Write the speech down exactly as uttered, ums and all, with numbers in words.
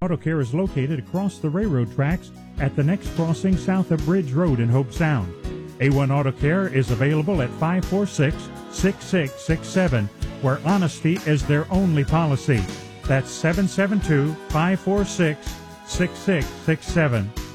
Auto Care is located across the railroad tracks at the next crossing south of Bridge Road in Hope Sound. A one Auto Care is available at five four six, six six six seven, where honesty is their only policy. That's seven seven two, five four six, six six six seven.